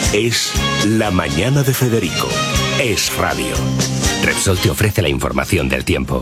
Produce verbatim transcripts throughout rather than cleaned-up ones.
Es La Mañana de Federico. Es radio. Repsol te ofrece la información del tiempo.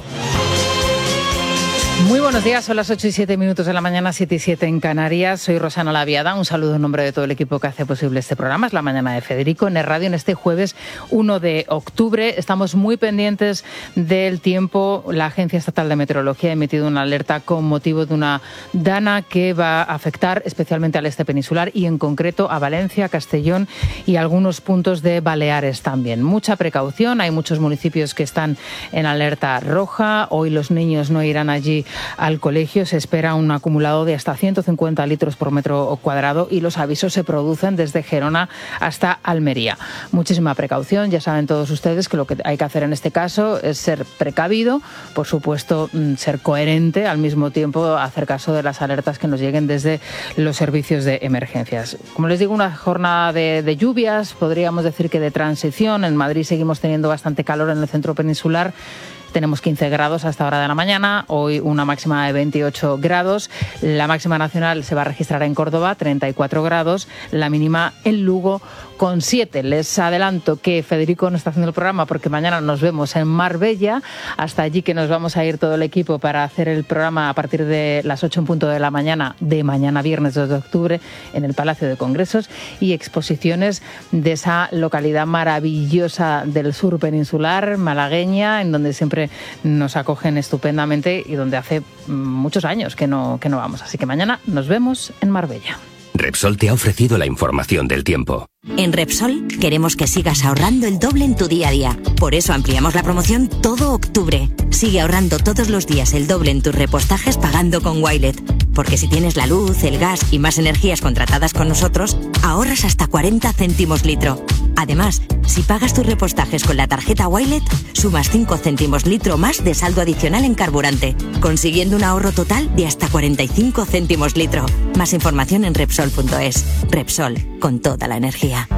Muy buenos días, son las ocho y siete minutos de la mañana, siete y siete en Canarias. Soy Rosana Laviada, un saludo en nombre de todo el equipo que hace posible este programa. Es La Mañana de Federico en el radio en este jueves uno de octubre. Estamos muy pendientes del tiempo. La Agencia Estatal de Meteorología ha emitido una alerta con motivo de una dana que va a afectar especialmente al este peninsular y en concreto a Valencia, Castellón y algunos puntos de Baleares también. Mucha precaución, hay muchos municipios que están en alerta roja. Hoy los niños no irán allí al colegio, se espera un acumulado de hasta ciento cincuenta litros por metro cuadrado y los avisos se producen desde Gerona hasta Almería. Muchísima precaución, ya saben todos ustedes que lo que hay que hacer en este caso es ser precavido, por supuesto ser coherente, al mismo tiempo hacer caso de las alertas que nos lleguen desde los servicios de emergencias. Como les digo, una jornada de, de lluvias, podríamos decir que de transición. En Madrid seguimos teniendo bastante calor en el centro peninsular. Tenemos quince grados a esta hora de la mañana, hoy una máxima de veintiocho grados, la máxima nacional se va a registrar en Córdoba, treinta y cuatro grados, la mínima en Lugo con siete. Les adelanto que Federico no está haciendo el programa porque mañana nos vemos en Marbella, hasta allí que nos vamos a ir todo el equipo para hacer el programa a partir de las ocho en punto de la mañana de mañana viernes dos de octubre en el Palacio de Congresos y exposiciones de esa localidad maravillosa del sur peninsular, malagueña, en donde siempre nos acogen estupendamente y donde hace muchos años que no, que no vamos. Así que mañana nos vemos en Marbella. Repsol te ha ofrecido la información del tiempo. En Repsol queremos que sigas ahorrando el doble en tu día a día. Por eso ampliamos la promoción todo octubre. Sigue ahorrando todos los días el doble en tus repostajes pagando con Wilet. Porque si tienes la luz, el gas y más energías contratadas con nosotros, ahorras hasta cuarenta céntimos litro. Además, si pagas tus repostajes con la tarjeta Wilet, sumas cinco céntimos litro más de saldo adicional en carburante, consiguiendo un ahorro total de hasta cuarenta y cinco céntimos litro. Más información en Repsol punto es. Repsol, con toda la energía.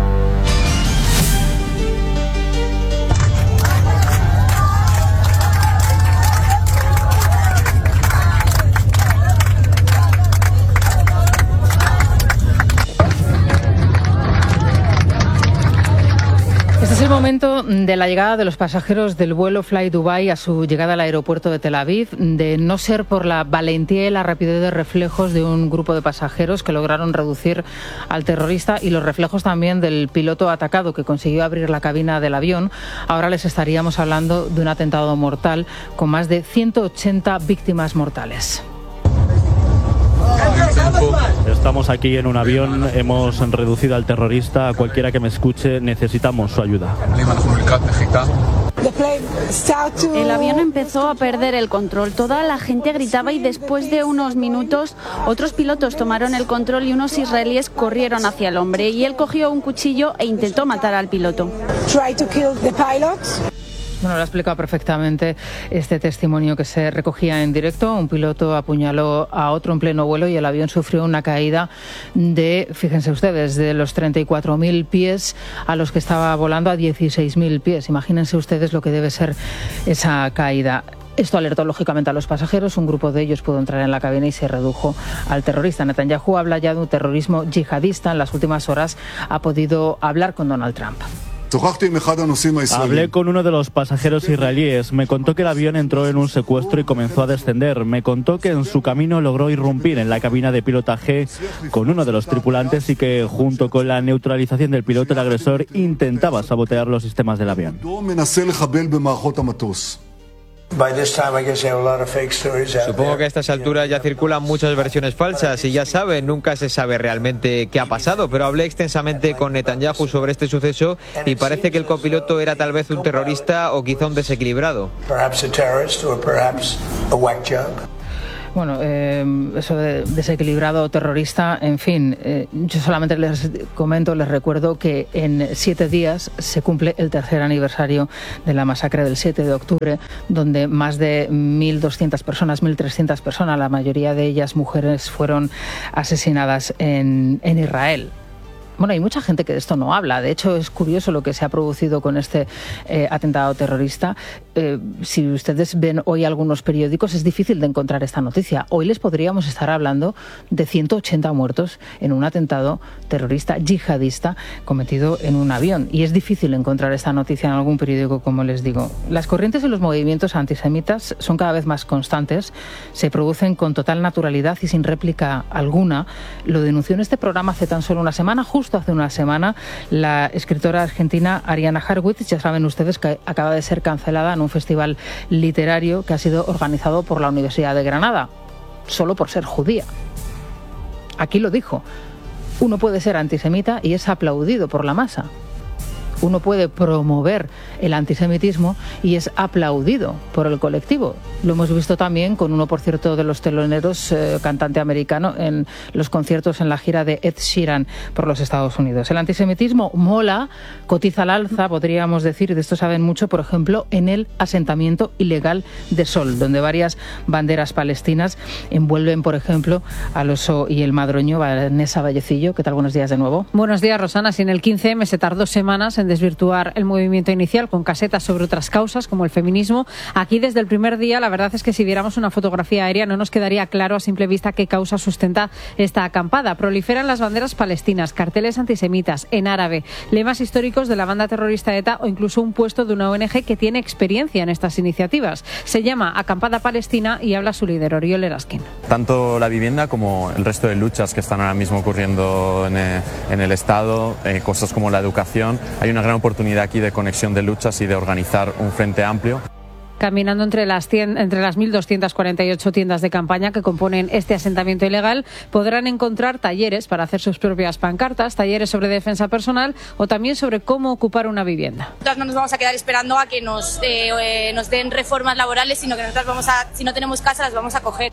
Este es el momento de la llegada de los pasajeros del vuelo Fly Dubai a su llegada al aeropuerto de Tel Aviv, de no ser por la valentía y la rapidez de reflejos de un grupo de pasajeros que lograron reducir al terrorista y los reflejos también del piloto atacado que consiguió abrir la cabina del avión. Ahora les estaríamos hablando de un atentado mortal con más de ciento ochenta víctimas mortales. Estamos aquí en un avión, hemos reducido al terrorista. A cualquiera que me escuche, necesitamos su ayuda. El avión empezó a perder el control, toda la gente gritaba y después de unos minutos otros pilotos tomaron el control y unos israelíes corrieron hacia el hombre y él cogió un cuchillo e intentó matar al piloto. Bueno, lo ha explicado perfectamente este testimonio que se recogía en directo. Un piloto apuñaló a otro en pleno vuelo y el avión sufrió una caída de, fíjense ustedes, de los treinta y cuatro mil pies a los que estaba volando a dieciséis mil pies. Imagínense ustedes lo que debe ser esa caída. Esto alertó lógicamente a los pasajeros, un grupo de ellos pudo entrar en la cabina y se redujo al terrorista. Netanyahu habla ya de un terrorismo yihadista. En las últimas horas ha podido hablar con Donald Trump. Hablé con uno de los pasajeros israelíes. Me contó que el avión entró en un secuestro y comenzó a descender. Me contó que en su camino logró irrumpir en la cabina de pilotaje con uno de los tripulantes y que, junto con la neutralización del piloto, el agresor intentaba sabotear los sistemas del avión. Supongo que a estas alturas ya circulan muchas versiones falsas y ya saben, nunca se sabe realmente qué ha pasado, pero hablé extensamente con Netanyahu sobre este suceso y parece que el copiloto era tal vez un terrorista o quizá un desequilibrado. Bueno, eh, eso de desequilibrado o terrorista, en fin, eh, yo solamente les comento, les recuerdo que en siete días se cumple el tercer aniversario de la masacre del siete de octubre, donde más de mil doscientas personas, mil trescientas personas, la mayoría de ellas mujeres, fueron asesinadas en, en Israel. Bueno, hay mucha gente que de esto no habla. De hecho, es curioso lo que se ha producido con este eh, atentado terrorista. Eh, si ustedes ven hoy algunos periódicos, es difícil de encontrar esta noticia. Hoy les podríamos estar hablando de ciento ochenta muertos en un atentado terrorista yihadista cometido en un avión. Y es difícil encontrar esta noticia en algún periódico, como les digo. Las corrientes y los movimientos antisemitas son cada vez más constantes, se producen con total naturalidad y sin réplica alguna. Lo denunció en este programa hace tan solo una semana, justo hace una semana, la escritora argentina Ariana Harwitz. Ya saben ustedes que acaba de ser cancelada en un festival literario que ha sido organizado por la Universidad de Granada, solo por ser judía. Aquí lo dijo: uno puede ser antisemita y es aplaudido por la masa. Uno puede promover el antisemitismo y es aplaudido por el colectivo. Lo hemos visto también con uno, por cierto, de los teloneros, eh, cantante americano, en los conciertos en la gira de Ed Sheeran por los Estados Unidos. El antisemitismo mola, cotiza al alza, podríamos decir, y de esto saben mucho, por ejemplo, en el asentamiento ilegal de Sol, donde varias banderas palestinas envuelven, por ejemplo, al oso y el madroño. Vanessa Vallecillo, ¿qué tal? Buenos días de nuevo. Buenos días, Rosana. Si en el quince eme se tardó semanas en desvirtuar el movimiento inicial con casetas sobre otras causas como el feminismo, aquí desde el primer día la verdad es que si viéramos una fotografía aérea no nos quedaría claro a simple vista qué causa sustenta esta acampada. Proliferan las banderas palestinas, carteles antisemitas en árabe, lemas históricos de la banda terrorista ETA o incluso un puesto de una O N Ge que tiene experiencia en estas iniciativas. Se llama Acampada Palestina y habla su líder, Oriol Eraskin. Tanto la vivienda como el resto de luchas que están ahora mismo ocurriendo en el, en el Estado, eh, cosas como la educación, hay una gran oportunidad aquí de conexión de luchas y de organizar un frente amplio. Caminando entre las, tiendas, entre las mil doscientas cuarenta y ocho tiendas de campaña que componen este asentamiento ilegal, podrán encontrar talleres para hacer sus propias pancartas, talleres sobre defensa personal o también sobre cómo ocupar una vivienda. Nosotras no nos vamos a quedar esperando a que nos, eh, eh, nos den reformas laborales, sino que nosotras vamos a, si no tenemos casa, las vamos a coger.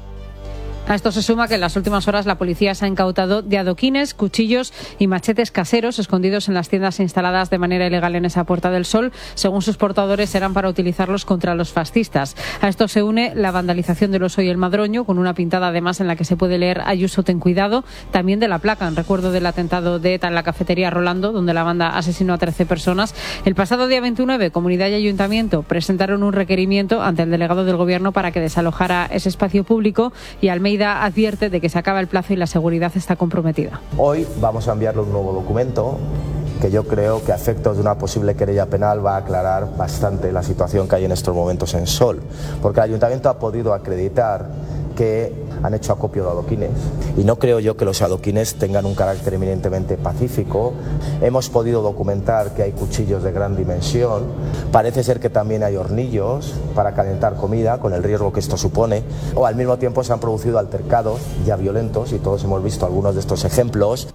A esto se suma que en las últimas horas la policía se ha incautado de adoquines, cuchillos y machetes caseros escondidos en las tiendas instaladas de manera ilegal en esa Puerta del Sol. Según sus portadores, eran para utilizarlos contra los fascistas. A esto se une la vandalización del oso y el madroño, con una pintada además en la que se puede leer Ayuso, ten cuidado, también de la placa, en recuerdo del atentado de ETA en la cafetería Rolando, donde la banda asesinó a trece personas. El pasado día veintinueve, Comunidad y Ayuntamiento presentaron un requerimiento ante el delegado del Gobierno para que desalojara ese espacio público y Almeida advierte de que se acaba el plazo y la seguridad está comprometida. Hoy vamos a enviarle un nuevo documento que yo creo que a efectos de una posible querella penal va a aclarar bastante la situación que hay en estos momentos en Sol, porque el Ayuntamiento ha podido acreditar que han hecho acopio de adoquines y no creo yo que los adoquines tengan un carácter eminentemente pacífico. Hemos podido documentar que hay cuchillos de gran dimensión, parece ser que también hay hornillos para calentar comida con el riesgo que esto supone, o al mismo tiempo se han producido altercados ya violentos y todos hemos visto algunos de estos ejemplos.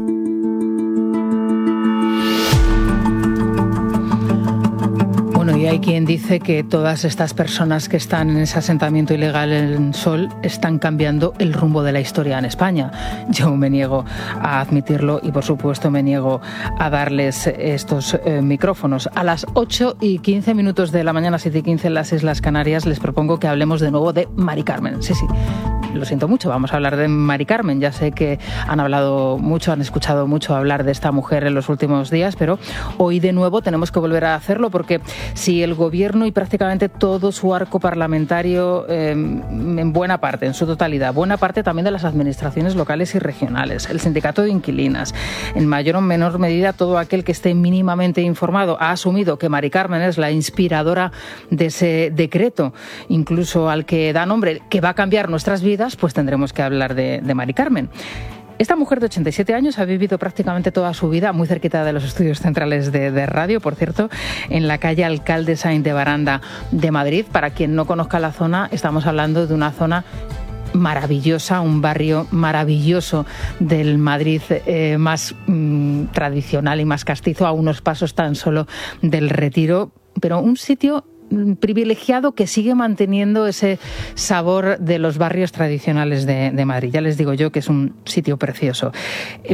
Y hay quien dice que todas estas personas que están en ese asentamiento ilegal en Sol están cambiando el rumbo de la historia en España. Yo me niego a admitirlo y, por supuesto, me niego a darles estos eh, micrófonos. A las ocho y quince minutos de la mañana, siete y quince en las Islas Canarias, les propongo que hablemos de nuevo de Mari Carmen. Sí, sí. Lo siento mucho, vamos a hablar de Mari Carmen. Ya sé que han hablado mucho, han escuchado mucho hablar de esta mujer en los últimos días, pero hoy de nuevo tenemos que volver a hacerlo porque si el Gobierno y prácticamente todo su arco parlamentario, eh, en buena parte, en su totalidad, buena parte también de las administraciones locales y regionales, el sindicato de inquilinas, en mayor o menor medida todo aquel que esté mínimamente informado, ha asumido que Mari Carmen es la inspiradora de ese decreto, incluso al que da nombre, que va a cambiar nuestras vidas, pues tendremos que hablar de, de Mari Carmen. Esta mujer de ochenta y siete años ha vivido prácticamente toda su vida muy cerquita de los estudios centrales de, de radio, por cierto, en la calle Alcalde Sainz de Baranda de Madrid. Para quien no conozca la zona, estamos hablando de una zona maravillosa, un barrio maravilloso del Madrid eh, más mm, tradicional y más castizo, a unos pasos tan solo del Retiro, pero un sitio privilegiado que sigue manteniendo ese sabor de los barrios tradicionales de, de Madrid. Ya les digo yo que es un sitio precioso.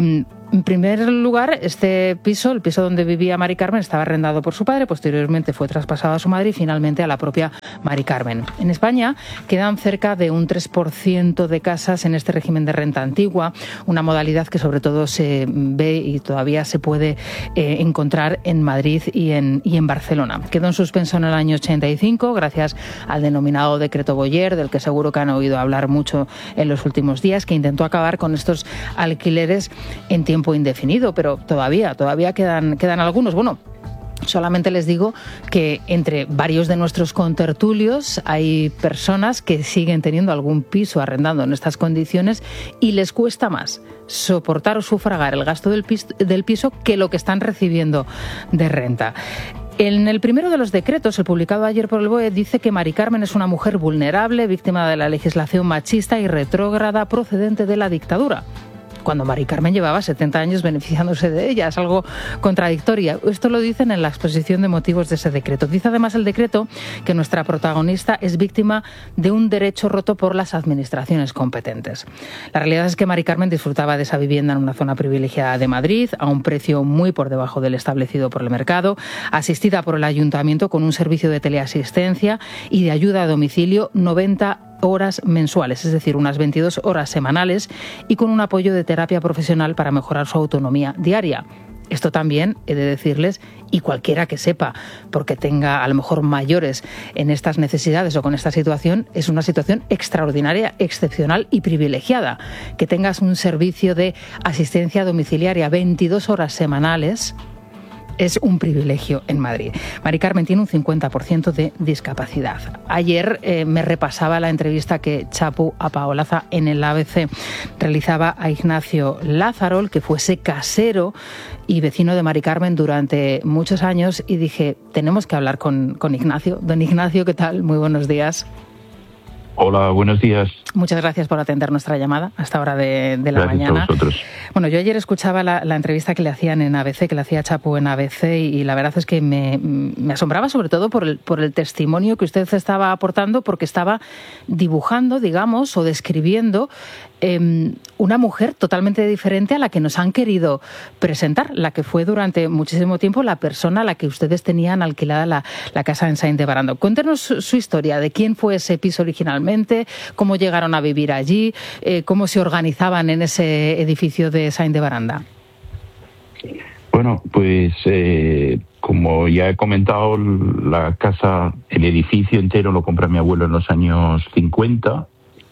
En primer lugar, este piso, el piso donde vivía Mari Carmen, estaba arrendado por su padre, posteriormente fue traspasado a su madre y finalmente a la propia Mari Carmen. En España quedan cerca de un tres por ciento de casas en este régimen de renta antigua, una modalidad que sobre todo se ve y todavía se puede eh, encontrar en Madrid y en, y en Barcelona. Quedó en suspenso en el año ochenta y cinco gracias al denominado decreto Boyer, del que seguro que han oído hablar mucho en los últimos días, que intentó acabar con estos alquileres en tiempo indefinido, pero todavía, todavía quedan, quedan algunos. Bueno, solamente les digo que entre varios de nuestros contertulios hay personas que siguen teniendo algún piso arrendando en estas condiciones y les cuesta más soportar o sufragar el gasto del piso, del piso que lo que están recibiendo de renta. En el primero de los decretos, el publicado ayer por el B O E, dice que Mari Carmen es una mujer vulnerable, víctima de la legislación machista y retrógrada procedente de la dictadura, cuando Mari Carmen llevaba setenta años beneficiándose de ella. Es algo contradictorio. Esto lo dicen en la exposición de motivos de ese decreto. Dice además el decreto que nuestra protagonista es víctima de un derecho roto por las administraciones competentes. La realidad es que Mari Carmen disfrutaba de esa vivienda en una zona privilegiada de Madrid, a un precio muy por debajo del establecido por el mercado, asistida por el ayuntamiento con un servicio de teleasistencia y de ayuda a domicilio noventa horas mensuales, es decir, unas veintidós horas semanales, y con un apoyo de terapia profesional para mejorar su autonomía diaria. Esto también he de decirles, y cualquiera que sepa, porque tenga a lo mejor mayores en estas necesidades o con esta situación, es una situación extraordinaria, excepcional y privilegiada. Que tengas un servicio de asistencia domiciliaria veintidós horas semanales es un privilegio en Madrid. Mari Carmen tiene un cincuenta por ciento de discapacidad. Ayer eh, me repasaba la entrevista que Chapu Apaolaza en el A B C realizaba a Ignacio Lázaro, que fuese casero y vecino de Mari Carmen durante muchos años, y dije, tenemos que hablar con, con Ignacio. Don Ignacio, ¿qué tal? Muy buenos días. Hola, buenos días. Muchas gracias por atender nuestra llamada a esta hora de, de la gracias mañana. A vosotros. Bueno, yo ayer escuchaba la, la entrevista que le hacían en A B C, que le hacía Chapu en A B C, y, y la verdad es que me, me asombraba sobre todo por el, por el testimonio que usted estaba aportando, porque estaba dibujando, digamos, o describiendo eh, una mujer totalmente diferente a la que nos han querido presentar, la que fue durante muchísimo tiempo la persona a la que ustedes tenían alquilada la, la casa en Saint de Baranda. Cuéntenos su, su historia, de quién fue ese piso originalmente, cómo llegaron a vivir allí, eh, cómo se organizaban en ese edificio de Saint de Baranda. Bueno, pues eh, como ya he comentado, la casa, el edificio entero lo compró mi abuelo en los años cincuenta.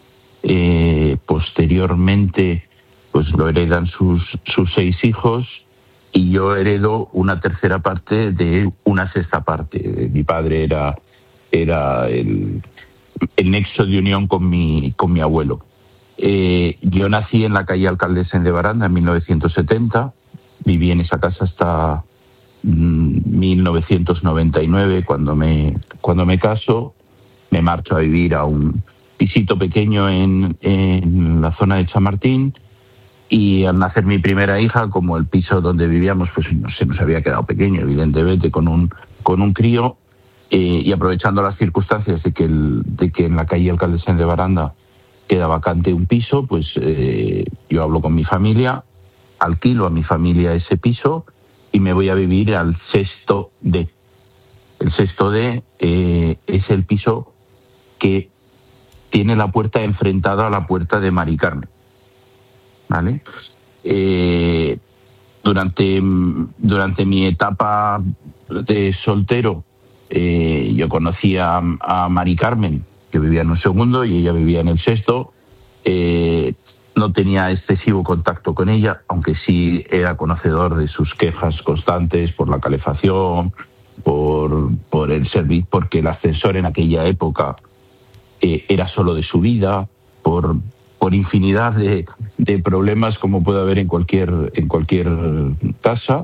Eh, posteriormente, pues lo heredan sus, sus seis hijos, y yo heredo una tercera parte de una sexta parte. Mi padre era, era el, el nexo de unión con mi, con mi abuelo. Eh, yo nací en la calle Alcalde Saint de Baranda en mil novecientos setenta, viví en esa casa hasta mmm, mil novecientos noventa y nueve, cuando me, cuando me caso. Me marcho a vivir a un pisito pequeño en, en la zona de Chamartín, y al nacer mi primera hija, como el piso donde vivíamos pues no se nos había quedado pequeño, evidentemente, con un, con un crío, eh, y aprovechando las circunstancias de que, el, de que en la calle Alcalde Saint de Baranda queda vacante un piso, pues eh, yo hablo con mi familia, alquilo a mi familia ese piso y me voy a vivir al sexto D. El sexto D eh, es el piso que tiene la puerta enfrentada a la puerta de Mari Carmen, ¿vale? Eh, durante, durante mi etapa de soltero, eh, yo conocí a, a Mari Carmen, que vivía en un segundo y ella vivía en el sexto. Eh, no tenía excesivo contacto con ella, aunque sí era conocedor de sus quejas constantes por la calefacción, por, por el servicio, porque el ascensor en aquella época eh, era solo de subida, por, por infinidad de, de problemas como puede haber en cualquier, en cualquier casa.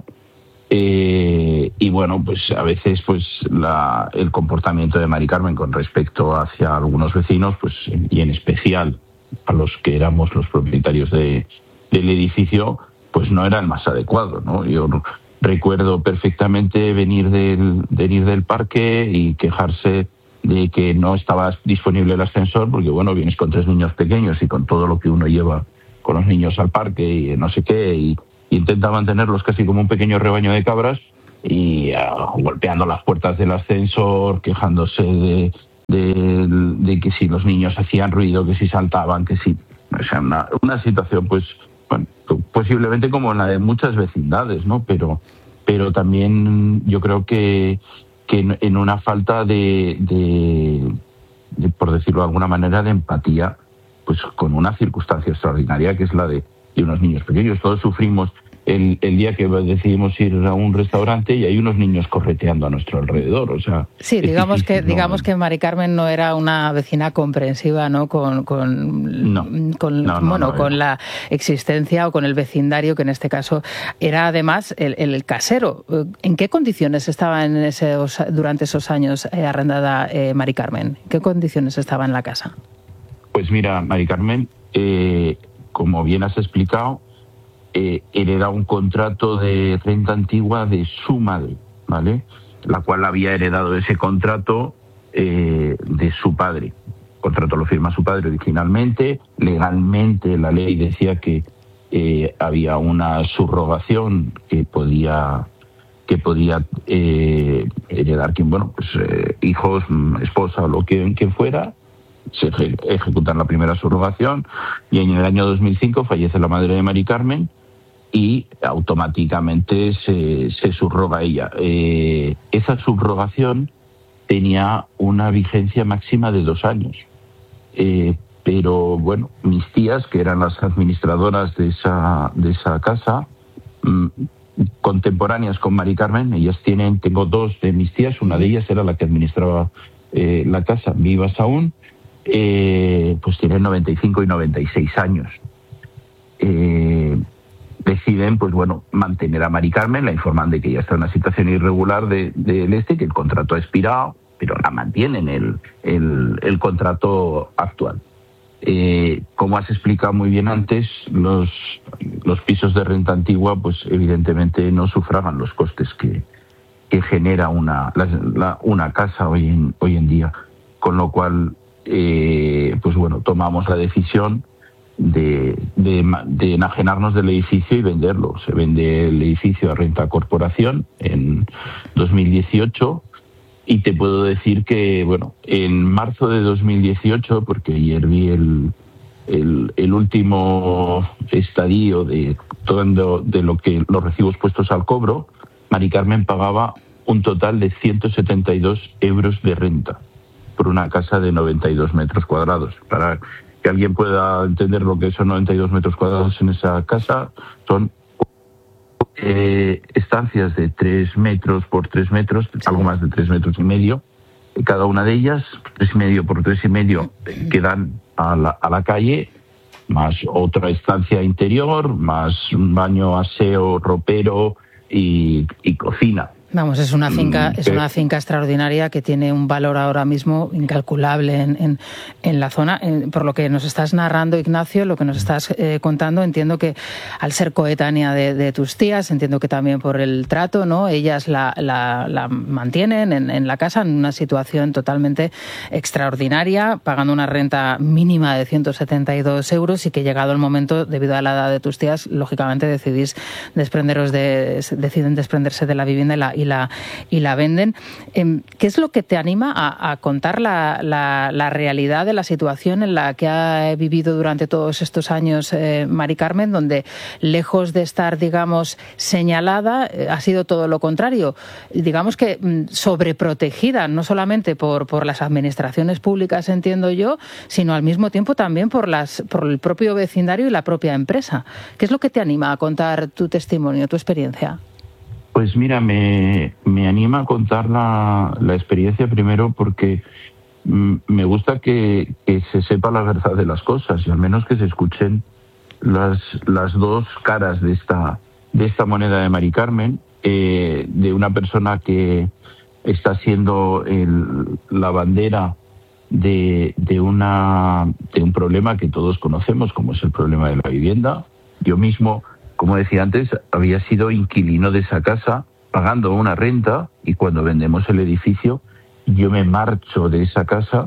Eh, y bueno, pues a veces pues la, el comportamiento de Mari Carmen con respecto hacia algunos vecinos, pues y en especial a los que éramos los propietarios de, del edificio, pues no era el más adecuado, ¿no? Yo recuerdo perfectamente venir del, venir del parque y quejarse de que no estaba disponible el ascensor, porque bueno, vienes con tres niños pequeños y con todo lo que uno lleva con los niños al parque y no sé qué, y, y intenta mantenerlos casi como un pequeño rebaño de cabras y uh, golpeando las puertas del ascensor, quejándose de, de, de que si los niños hacían ruido, que si saltaban, que si... O sea, una, una situación, pues, bueno, posiblemente como la de muchas vecindades, ¿no? Pero, pero también yo creo que, que en, en una falta de, de, de, por decirlo de alguna manera, de empatía, pues con una circunstancia extraordinaria que es la de, de unos niños pequeños. Todos sufrimos el, el día que decidimos ir a un restaurante y hay unos niños correteando a nuestro alrededor, o sea... Sí, digamos difícil, que ¿no? digamos que Mari Carmen no era una vecina comprensiva, ¿no? Con, con, no. con No, no, bueno, no, con no. la existencia o con el vecindario, que en este caso era además el, el casero. ¿En qué condiciones estaba en esos, durante esos años eh, arrendada eh, Mari Carmen? ¿En qué condiciones estaba en la casa? Pues mira, Mari Carmen, eh, como bien has explicado, Eh, hereda un contrato de renta antigua de su madre, ¿vale? La cual había heredado ese contrato eh, de su padre. El contrato lo firma su padre originalmente. Legalmente la ley decía que eh, había una subrogación que podía que podía eh, heredar quien, bueno, pues eh, hijos, esposa o lo que quien fuera. Se eje, ejecutan la primera subrogación y en el año dos mil cinco fallece la madre de Mari Carmen y automáticamente se, se subroga ella. Eh, esa subrogación tenía una vigencia máxima de dos años. Eh, pero, bueno, mis tías, que eran las administradoras de esa, de esa casa, mmm, contemporáneas con Mari Carmen, ellas tienen, tengo dos de mis tías, una de ellas era la que administraba eh, la casa, vivas aún, eh, pues tienen noventa y cinco y noventa y seis años. Eh, deciden, pues bueno, mantener a Mari Carmen, la informan de que ya está en una situación irregular del de, de este, que el contrato ha expirado, pero la mantienen el, el, el contrato actual. Eh, como has explicado muy bien antes, los, los pisos de renta antigua, pues evidentemente no sufragan los costes que, que genera una, la, la, una casa hoy en, hoy en día, con lo cual, eh, pues bueno, tomamos la decisión De, de, de enajenarnos del edificio y venderlo. Se vende el edificio a Renta Corporación en dos mil dieciocho y te puedo decir que, bueno, en marzo de dos mil dieciocho, porque ayer vi el, el, el último estadio de todo de lo que los recibos puestos al cobro, Mari Carmen pagaba un total de ciento setenta y dos euros de renta por una casa de noventa y dos metros cuadrados. Para que alguien pueda entender lo que son noventa y dos metros cuadrados en esa casa, son eh, estancias de tres metros por tres metros, algo más de tres metros y medio, cada una de ellas, tres y medio por tres y medio, que dan a la, a la calle, más otra estancia interior, más un baño, aseo, ropero y, y cocina. Vamos, es una finca, es una finca extraordinaria que tiene un valor ahora mismo incalculable en, en, en la zona. En, por lo que nos estás narrando, Ignacio, lo que nos estás eh, contando, entiendo que al ser coetánea de, de tus tías, entiendo que también por el trato, ¿no? Ellas la, la, la mantienen en, en la casa en una situación totalmente extraordinaria, pagando una renta mínima de ciento setenta y dos euros y que llegado el momento, debido a la edad de tus tías, lógicamente decidís desprenderos de, deciden desprenderse de la vivienda y la, y la, y la venden. ¿Qué es lo que te anima a, a contar la, la, la realidad de la situación en la que ha vivido durante todos estos años eh, Mari Carmen, donde lejos de estar, digamos, señalada, eh, ha sido todo lo contrario? Digamos que mm, sobreprotegida, no solamente por, por las administraciones públicas, entiendo yo, sino al mismo tiempo también por, las, por el propio vecindario y la propia empresa. ¿Qué es lo que te anima a contar tu testimonio, tu experiencia? Pues mira, me, me anima a contar la, la experiencia primero porque mm, me gusta que, que se sepa la verdad de las cosas y al menos que se escuchen las, las dos caras de esta, de esta moneda de Mari Carmen, eh, de una persona que está siendo el, la bandera de, de, una, de un problema que todos conocemos, como es el problema de la vivienda. Yo mismo, como decía antes, había sido inquilino de esa casa, pagando una renta, y cuando vendemos el edificio, yo me marcho de esa casa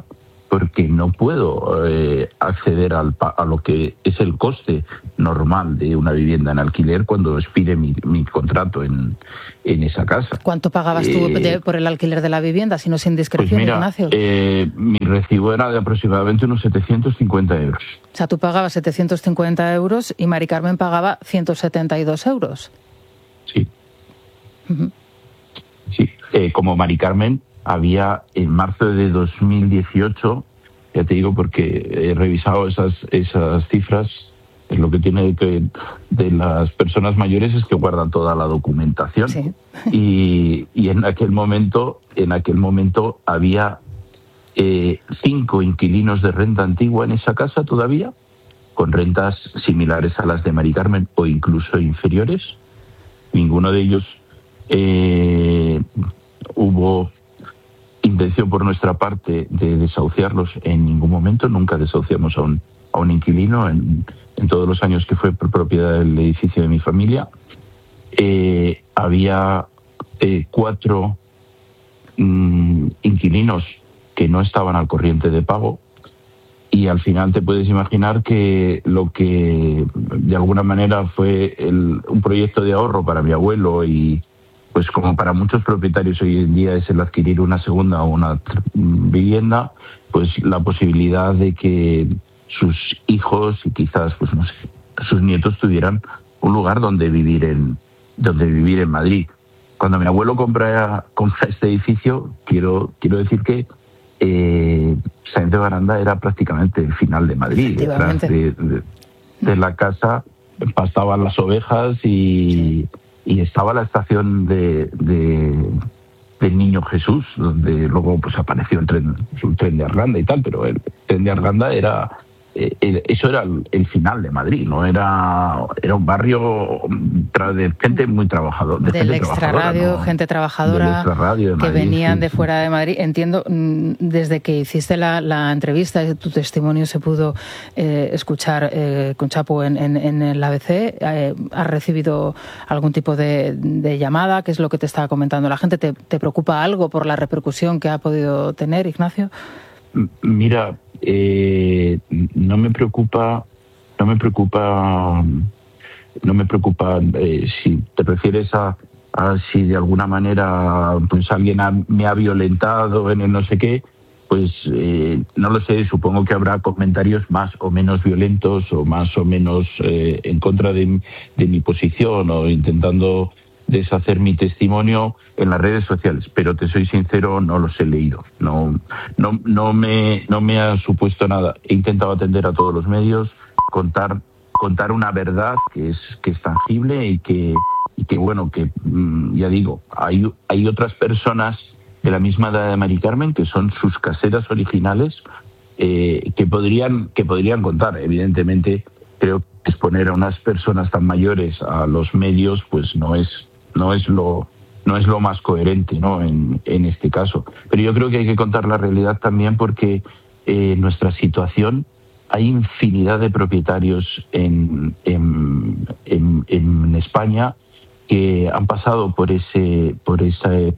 porque no puedo eh, acceder al, a lo que es el coste normal de una vivienda en alquiler cuando expire mi, mi contrato en, en esa casa. ¿Cuánto pagabas tú eh, de, por el alquiler de la vivienda, si no es indiscreción, pues mira, Ignacio? Eh, mi recibo era de aproximadamente unos setecientos cincuenta euros. O sea, tú pagabas setecientos cincuenta euros y Mari Carmen pagaba ciento setenta y dos euros. Sí. Uh-huh. Sí, eh, como Mari Carmen había en marzo de dos mil dieciocho, ya te digo porque he revisado esas esas cifras, es lo que tiene que de las personas mayores es que guardan toda la documentación. Sí. Y, y en aquel momento, en aquel momento había eh, cinco inquilinos de renta antigua en esa casa todavía, con rentas similares a las de Mari Carmen o incluso inferiores. Ninguno de ellos eh, hubo intención por nuestra parte de desahuciarlos en ningún momento. Nunca desahuciamos a un, a un inquilino en, en todos los años que fue propiedad del edificio de mi familia. Eh, había eh, cuatro mm, inquilinos que no estaban al corriente de pago, y al final te puedes imaginar que lo que de alguna manera fue el, un proyecto de ahorro para mi abuelo, y pues como para muchos propietarios hoy en día es el adquirir una segunda o una vivienda, pues la posibilidad de que sus hijos y quizás pues no sé, sus nietos tuvieran un lugar donde vivir en donde vivir en Madrid. Cuando mi abuelo compra, compra este edificio, quiero quiero decir que eh, Sáenz de Baranda era prácticamente el final de Madrid. Detrás de, de, de la casa pastaban las ovejas y y estaba la estación de, de del Niño Jesús, donde luego pues apareció el tren, el tren de Arganda y tal, pero el tren de Arganda era eh, el, eso era el, el final de Madrid, no era era un barrio de gente muy trabajadora, de del gente extrarradio, ¿no? gente trabajadora de Madrid, que venían sí, de fuera de Madrid. Entiendo, desde que hiciste la, la entrevista, tu testimonio se pudo eh, escuchar eh, con Chapo en, en, en el A B C. Eh, ¿Has recibido algún tipo de, de llamada? ¿Qué es lo que te estaba comentando la gente? ¿Te, te preocupa algo por la repercusión que ha podido tener, Ignacio? Mira, eh, no me preocupa, no me preocupa, no me preocupa eh, si te refieres a, a si de alguna manera pues alguien ha, me ha violentado en el no sé qué, pues eh, no lo sé, supongo que habrá comentarios más o menos violentos o más o menos eh, en contra de, de mi posición o intentando deshacer mi testimonio en las redes sociales, pero te soy sincero, no los he leído, no no no me no me ha supuesto nada. He intentado atender a todos los medios, contar contar una verdad que es que es tangible y que y que bueno, que ya digo, hay hay otras personas de la misma edad de Mari Carmen que son sus caseras originales eh, que podrían que podrían contar. Evidentemente, creo que exponer a unas personas tan mayores a los medios pues no es no es lo no es lo más coherente, ¿no? En, en este caso. Pero yo creo que hay que contar la realidad también porque eh, nuestra situación, hay infinidad de propietarios en, en, en, en España que han pasado por ese por esa eh,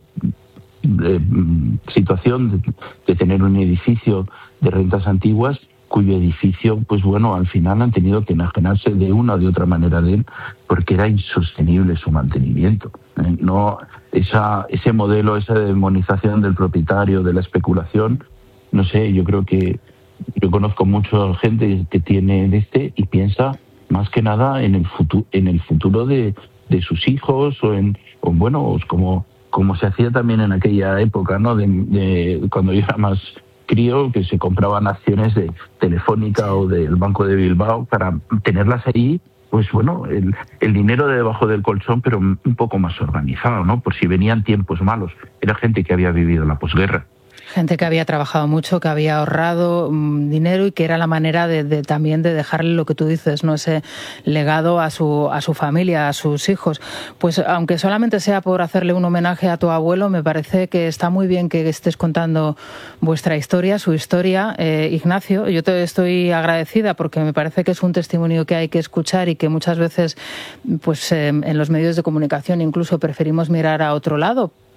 situación de, de tener un edificio de rentas antiguas cuyo edificio, pues bueno, al final han tenido que enajenarse de una o de otra manera de él porque era insostenible su mantenimiento. ¿eh? No, esa, ese modelo, esa demonización del propietario, de la especulación, no sé, yo creo que yo conozco mucha gente que tiene este y piensa más que nada en el futuro, en el futuro de, de sus hijos o en, o bueno, como, como se hacía también en aquella época, ¿no? De, de cuando yo era más crío, que se compraban acciones de Telefónica o del Banco de Bilbao para tenerlas ahí, pues bueno, el, el dinero debajo del colchón, pero un poco más organizado, ¿no? Por si venían tiempos malos. Era gente que había vivido la posguerra. Gente que había trabajado mucho, que había ahorrado mmm, dinero y que era la manera de, de también de dejarle lo que tú dices, no, ese legado a su a su familia, a sus hijos. Pues aunque solamente sea por hacerle un homenaje a tu abuelo, me parece que está muy bien que estés contando vuestra historia, su historia, eh, Ignacio. Yo te estoy agradecida porque me parece que es un testimonio que hay que escuchar y que muchas veces, pues eh, en los medios de comunicación incluso preferimos mirar a otro lado.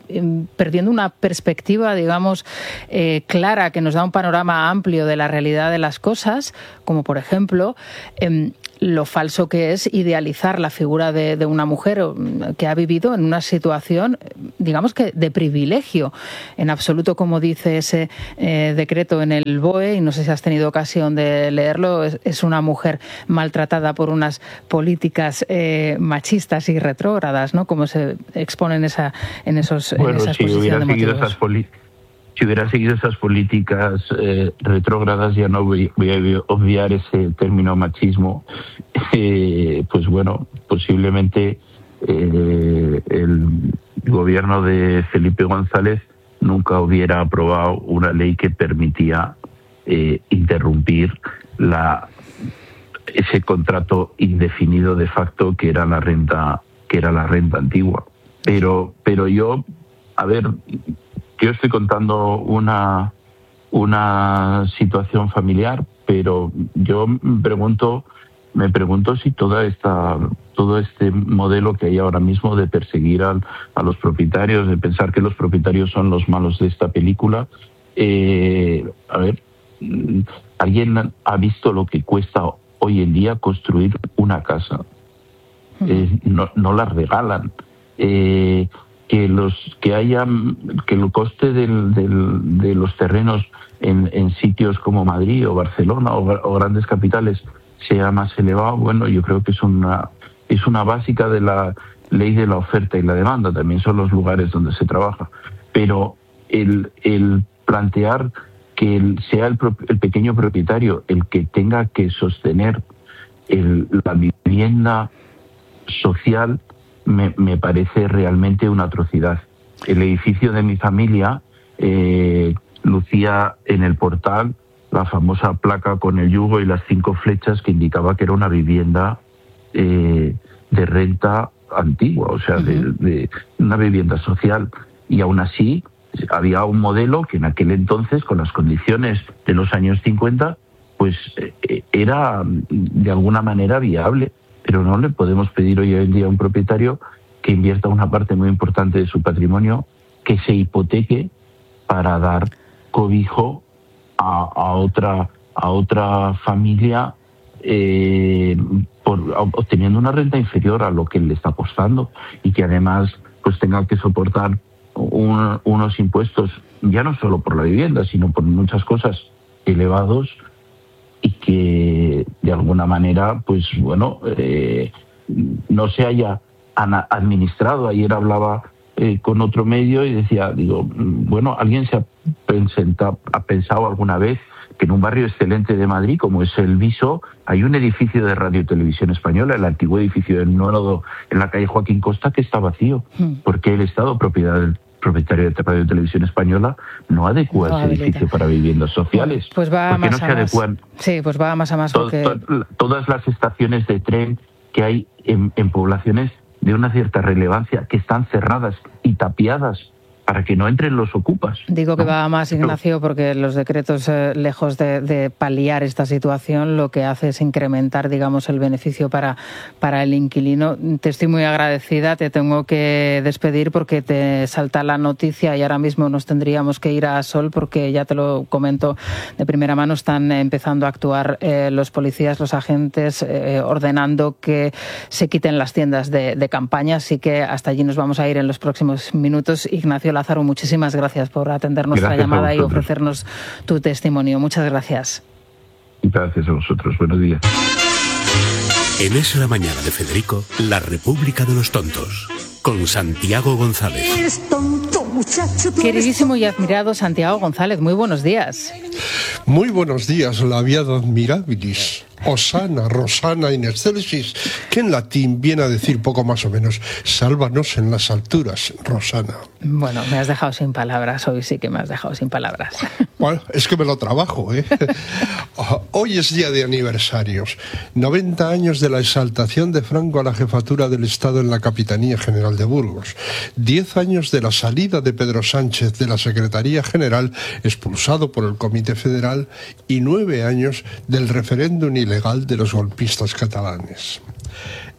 perdiendo una perspectiva, digamos, eh, clara, que nos da un panorama amplio de la realidad de las cosas, como por ejemplo eh, lo falso que es idealizar la figura de, de una mujer que ha vivido en una situación, digamos que de privilegio. En absoluto, como dice ese eh, decreto en el B O E, y no sé si has tenido ocasión de leerlo, es, es una mujer maltratada por unas políticas eh, machistas y retrógradas, ¿no? Como se expone en, esa, en, esos, bueno, en esa si exposición de seguido motivos. esas políticas. Si hubiera seguido esas políticas eh, retrógradas, ya no voy, voy a obviar ese término machismo, eh, pues bueno, posiblemente eh, el gobierno de Felipe González nunca hubiera aprobado una ley que permitía eh, interrumpir la ese contrato indefinido de facto que era la renta que era la renta antigua. Pero pero yo, a ver, yo estoy contando una, una situación familiar, pero yo me pregunto, me pregunto si toda esta, todo este modelo que hay ahora mismo de perseguir al, a los propietarios, de pensar que los propietarios son los malos de esta película, eh, a ver, ¿alguien ha visto lo que cuesta hoy en día construir una casa? Eh, no, no las regalan. Eh, que los que haya que el coste del, del, de los terrenos en, en sitios como Madrid o Barcelona o, o grandes capitales sea más elevado, bueno, yo creo que es una es una básica de la ley de la oferta y la demanda. También son los lugares donde se trabaja, pero el, el plantear que el, sea el, el pequeño propietario el que tenga que sostener el, la vivienda social Me, me parece realmente una atrocidad. El edificio de mi familia eh, lucía en el portal la famosa placa con el yugo y las cinco flechas que indicaba que era una vivienda eh, de renta antigua, o sea, uh-huh. de, de una vivienda social. Y aún así había un modelo que en aquel entonces, con las condiciones de los años cincuenta, pues eh, era de alguna manera viable. Pero no le podemos pedir hoy en día a un propietario que invierta una parte muy importante de su patrimonio, que se hipoteque para dar cobijo a, a otra a otra familia eh, por, obteniendo una renta inferior a lo que le está costando, y que además pues tenga que soportar un, unos impuestos, ya no solo por la vivienda, sino por muchas cosas, elevados, y que de alguna manera, pues bueno, eh, no se haya administrado. Ayer hablaba eh, con otro medio y decía, digo, bueno, ¿alguien se ha, pensado, ha pensado alguna vez que en un barrio excelente de Madrid, como es el Viso, hay un edificio de Radio y Televisión Española, el antiguo edificio del Nórodo, en la calle Joaquín Costa, que está vacío, mm. porque el Estado, propiedad del propietario de Radio y Televisión Española, no adecua no, ese habilita. edificio para viviendas sociales? Pues va más no se a adecuan más. Sí, pues va más a más. To- porque... to- todas las estaciones de tren que hay en, en poblaciones de una cierta relevancia, que están cerradas y tapiadas para que no entren los ocupas. Digo que ¿no? va más, Ignacio, porque los decretos, eh, lejos de, de paliar esta situación, lo que hace es incrementar, digamos, el beneficio para, para el inquilino. Te estoy muy agradecida, te tengo que despedir porque te salta la noticia y ahora mismo nos tendríamos que ir a Sol, porque ya te lo comento de primera mano, están empezando a actuar eh, los policías, los agentes, eh, ordenando que se quiten las tiendas de, de campaña, así que hasta allí nos vamos a ir en los próximos minutos. Ignacio Lázaro, muchísimas gracias por atender nuestra gracias llamada y ofrecernos tu testimonio. Muchas gracias. Gracias a vosotros. Buenos días. En Es la Mañana de Federico, la República de los Tontos, con Santiago González. Eres tonto, muchacho. Queridísimo y admirado Santiago González, muy buenos días. Muy buenos días, labiado admirabilis. Osana, Rosana in excelsis, que en latín viene a decir poco más o menos, sálvanos en las alturas, Rosana. Bueno, me has dejado sin palabras, hoy sí que me has dejado sin palabras. Bueno, es que me lo trabajo, ¿eh? Hoy es día de aniversarios. noventa años de la exaltación de Franco a la jefatura del Estado en la Capitanía General de Burgos. diez años de la salida de Pedro Sánchez de la Secretaría General, expulsado por el Comité Federal, y nueve años del referéndum ilegal de los golpistas catalanes.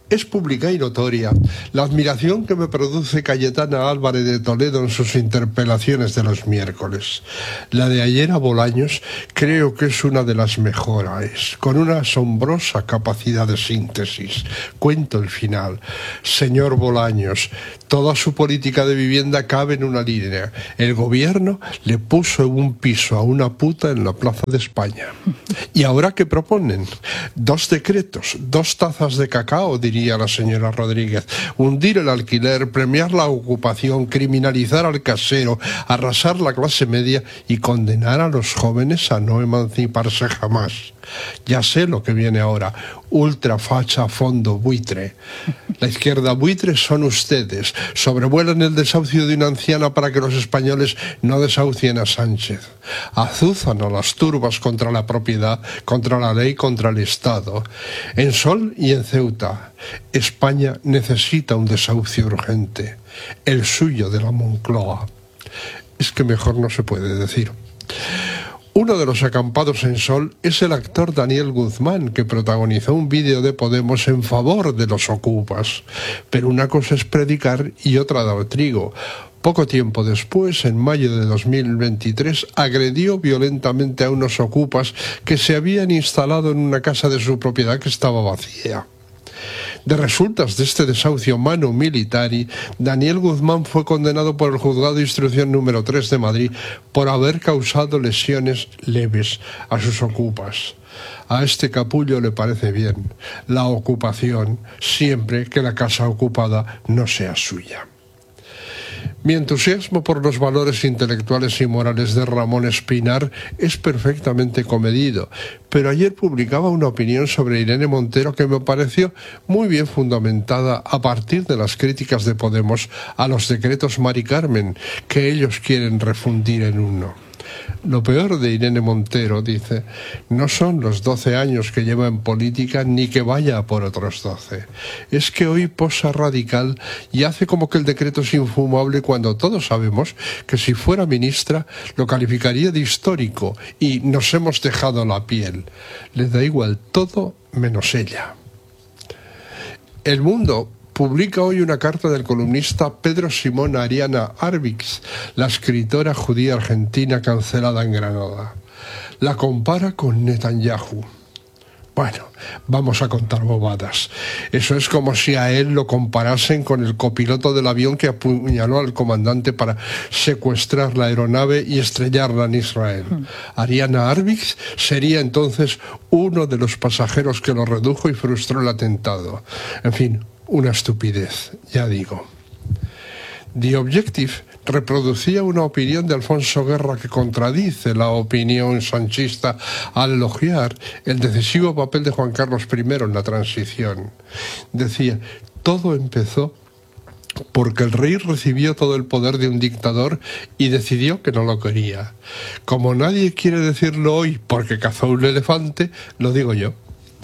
Es pública y notoria la admiración que me produce Cayetana Álvarez de Toledo en sus interpelaciones de los miércoles. La de ayer a Bolaños creo que es una de las mejores, con una asombrosa capacidad de síntesis. Cuento el final. Señor Bolaños, toda su política de vivienda cabe en una línea. El gobierno le puso un piso a una puta en la Plaza de España. ¿Y ahora qué proponen? Dos decretos, dos tazas de cacao, diría la señora Rodríguez. Hundir el alquiler, premiar la ocupación, criminalizar al casero, arrasar la clase media y condenar a los jóvenes a no emanciparse jamás. Ya sé lo que viene ahora. Ultrafacha fondo buitre. La izquierda buitre son ustedes. Sobrevuelan el desahucio de una anciana para que los españoles no desahucien a Sánchez. Azuzan a las turbas contra la propiedad, contra la ley, contra el Estado. En Sol y en Ceuta, España necesita un desahucio urgente. El suyo de la Moncloa. Es que mejor no se puede decir. Uno de los acampados en Sol es el actor Daniel Guzmán, que protagonizó un vídeo de Podemos en favor de los ocupas. Pero una cosa es predicar y otra dar trigo. Poco tiempo después, en mayo de dos mil veintitrés, agredió violentamente a unos ocupas que se habían instalado en una casa de su propiedad que estaba vacía. De resultas de este desahucio manu militari, Daniel Guzmán fue condenado por el Juzgado de Instrucción número tres de Madrid por haber causado lesiones leves a sus ocupas. A este capullo le parece bien la ocupación, siempre que la casa ocupada no sea suya. Mi entusiasmo por los valores intelectuales y morales de Ramón Espinar es perfectamente comedido, pero ayer publicaba una opinión sobre Irene Montero que me pareció muy bien fundamentada a partir de las críticas de Podemos a los decretos Mari Carmen, que ellos quieren refundir en uno. Lo peor de Irene Montero, dice, no son los doce años que lleva en política ni que vaya por otros doce. Es que hoy posa radical y hace como que el decreto es infumable cuando todos sabemos que si fuera ministra lo calificaría de histórico y nos hemos dejado la piel. Le da igual todo menos ella. El Mundo publica hoy una carta del columnista Pedro Simón a Ariana Arbix, la escritora judía argentina cancelada en Granada. La compara con Netanyahu. Bueno, vamos a contar bobadas. Eso es como si a él lo comparasen con el copiloto del avión que apuñaló al comandante para secuestrar la aeronave y estrellarla en Israel. Ariana Arbix sería entonces uno de los pasajeros que lo redujo y frustró el atentado. En fin, una estupidez, ya digo. The Objective reproducía una opinión de Alfonso Guerra que contradice la opinión sanchista al elogiar el decisivo papel de Juan Carlos primero en la transición. Decía, todo empezó porque el rey recibió todo el poder de un dictador y decidió que no lo quería. Como nadie quiere decirlo hoy porque cazó un elefante, lo digo yo.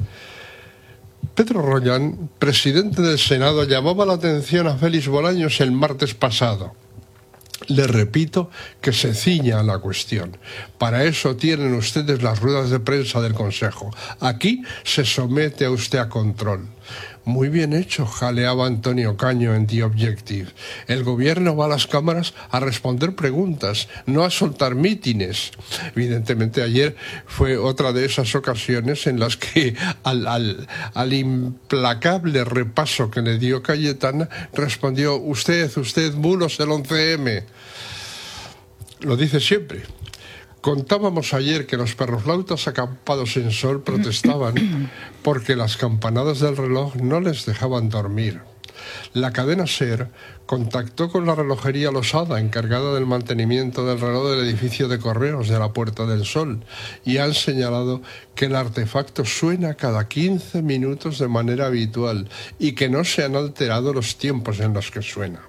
Pedro Rollán, presidente del Senado, llamaba la atención a Félix Bolaños el martes pasado. Le repito que se ciña a la cuestión. Para eso tienen ustedes las ruedas de prensa del Consejo. Aquí se somete a usted a control. Muy bien hecho, jaleaba Antonio Caño en The Objective. El gobierno va a las cámaras a responder preguntas, no a soltar mítines. Evidentemente ayer fue otra de esas ocasiones en las que al, al, al implacable repaso que le dio Cayetana respondió, usted, usted, bulos el once eme. Lo dice siempre. Contábamos ayer que los perroflautas acampados en Sol protestaban porque las campanadas del reloj no les dejaban dormir. La cadena SER contactó con la relojería Losada, encargada del mantenimiento del reloj del edificio de correos de la Puerta del Sol, y han señalado que el artefacto suena cada quince minutos de manera habitual y que no se han alterado los tiempos en los que suena.